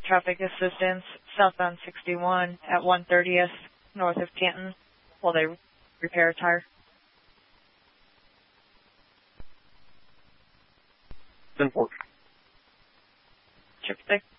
traffic assistance southbound 61 at 130th north of Canton while they repair a tire. 10-4. Check 6.